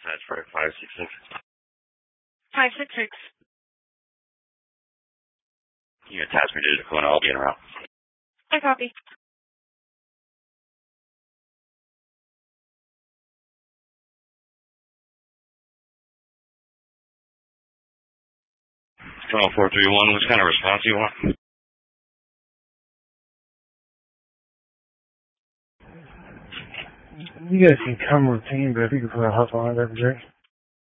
That's for 566. 566. You can attach me to the phone. I'll be in route. I copy. Phone 431. What kind of response do you want? You guys can come routine, but if you can put a hustle on there, Jay.